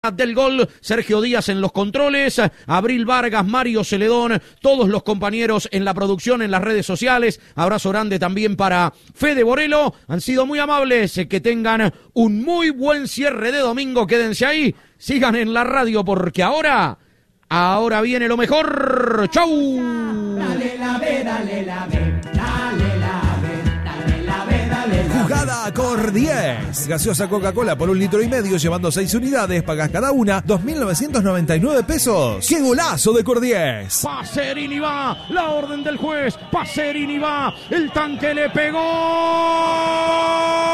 del gol, Sergio Díaz en los controles, Abril Vargas, Mario Celedón, todos los compañeros en la producción, en las redes sociales. Abrazo grande también para Fede Borelo. Han sido muy amables, que tengan un muy buen cierre de domingo. Quédense ahí, sigan en la radio porque ahora viene lo mejor. ¡Chau! Dale la B, dale la B, dale la B, dale la B, dale la B. Jugada Cor 10. Gaseosa Coca-Cola por 1,5 litros, llevando 6 unidades, pagas cada una 2.999 pesos. ¡Qué golazo de Cor 10! Pacerini va, la orden del juez, Pacerini va, el tanque le pegó.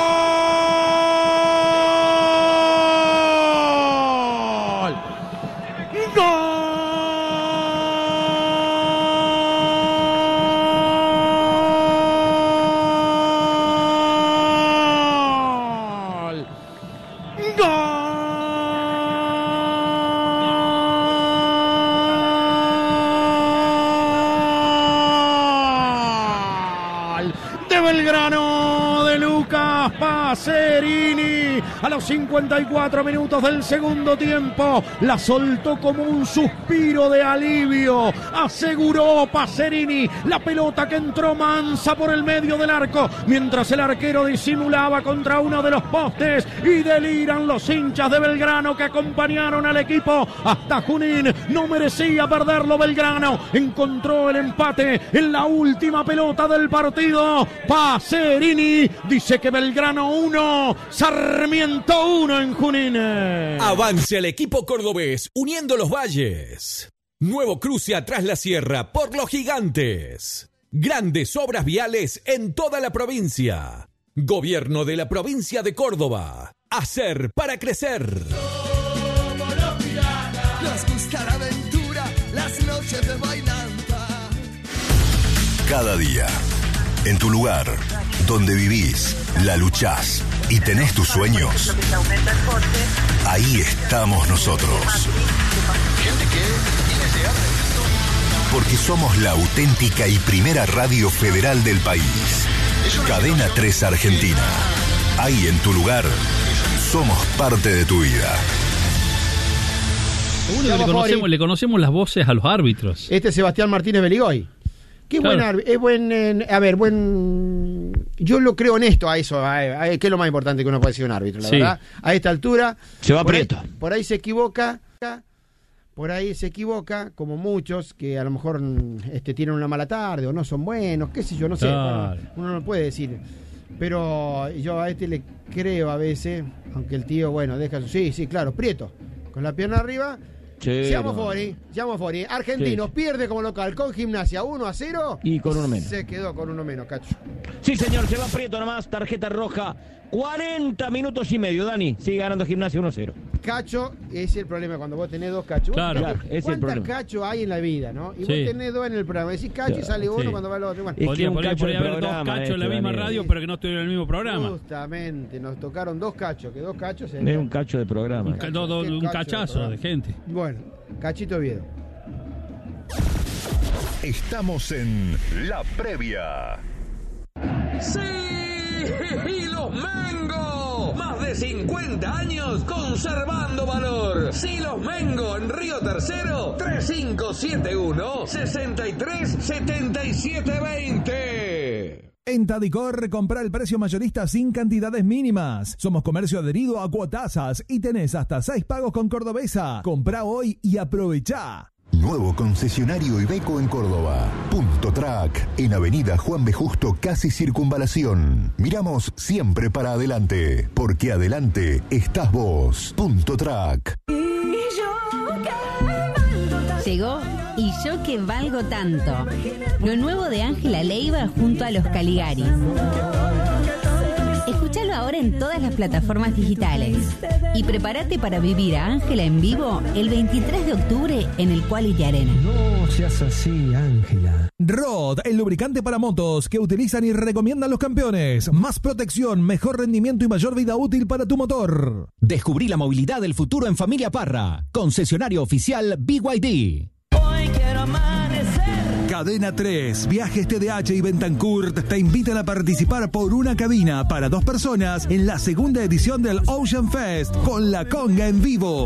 Belgrano de Lucas Pacerini a los 54 minutos del segundo tiempo, la soltó como un suspiro de alivio, aseguró Pacerini la pelota que entró mansa por el medio del arco, mientras el arquero disimulaba contra uno de los postes, y deliran los hinchas de Belgrano que acompañaron al equipo hasta Junín. No merecía perderlo Belgrano, encontró el empate en la última pelota del partido. Pacerini dice que Belgrano 1, Sarmiento 1 en Junín. Avance al equipo cordobés, uniendo los valles. Nuevo cruce atrás la sierra por los gigantes. Grandes obras viales en toda la provincia. Gobierno de la provincia de Córdoba. Hacer para crecer. Somos los piratas. Nos gusta la aventura, las noches de bailanta. Cada día, en tu lugar, donde vivís, la luchás y tenés tus sueños, ahí estamos nosotros. Porque somos la auténtica y primera radio federal del país. Cadena 3 Argentina. Ahí en tu lugar, somos parte de tu vida. Seguro que le conocemos las voces a los árbitros. Este es Sebastián Martínez Beligoy. Qué claro. Es buen. Yo lo creo honesto a eso, que es lo más importante que uno puede decir un árbitro, la verdad. A esta altura. Se va Prieto. Por ahí se equivoca. Como muchos que a lo mejor tienen una mala tarde o no son buenos, qué sé yo, no sé. Claro. Uno no puede decir. Pero yo a le creo a veces, aunque el tío, deja su. Sí, claro, Prieto, con la pierna arriba. Seamos fuori. Argentinos pierde como local con Gimnasia 1-0 y con uno menos. Se quedó con uno menos, Cacho. Sí, señor, se va Prieto nomás, tarjeta roja. 40 minutos y medio, Dani. Sigue ganando Gimnasia 1-0. Cacho, ese es el problema cuando vos tenés dos cachos. Claro, es el problema. ¿Cuántos cachos hay en la vida, no? Y vos tenés dos en el programa. Decís cacho y sale uno cuando va el otro. Bueno, podría haber dos cachos en la misma radio, pero que no estuvieran en el mismo programa. Justamente, nos tocaron dos cachos. Que dos cachos es un cacho de programa. Un cachazo de gente. Bueno, Cachito Oviedo. Estamos en La Previa. ¡Sí! ¡Y los Mengo! Más de 50 años conservando valor. Silos Mengo en Río Tercero, 3571-637720. En Tadicor, compra el precio mayorista sin cantidades mínimas. Somos comercio adherido a Cuotasas y tenés hasta 6 pagos con Cordobesa. Comprá hoy y aprovechá. Nuevo concesionario Iveco en Córdoba. Punto Track, en Avenida Juan B. Justo, casi Circunvalación. Miramos siempre para adelante, porque adelante estás vos. Punto Track. Llegó Y yo que valgo tanto. Lo nuevo de Ángela Leiva junto a los Caligari. Escúchalo ahora en todas las plataformas digitales. Y prepárate para vivir a Ángela en vivo el 23 de octubre en el Quality Arena. No seas así, Ángela. Rod, el lubricante para motos que utilizan y recomiendan los campeones. Más protección, mejor rendimiento y mayor vida útil para tu motor. Descubrí la movilidad del futuro en Familia Parra. Concesionario oficial BYD. Hoy quiero amanecer. Cadena 3, Viajes TDH y Bentancourt te invitan a participar por una cabina para 2 personas en la segunda edición del Ocean Fest con La Conga en vivo.